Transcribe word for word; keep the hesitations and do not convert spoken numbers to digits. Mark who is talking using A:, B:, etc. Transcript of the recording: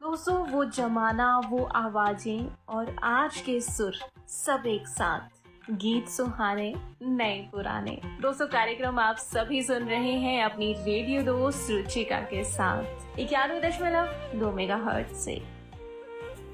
A: दोस्तों वो जमाना, वो आवाजें और आज के सुर सब एक साथ, गीत सुहाने नए पुराने। दोस्तों कार्यक्रम आप सभी सुन रहे हैं अपनी रेडियो दोस्त रुचिका के साथ इक्यानवे दशमलव दो मेगा हर्ट्ज से।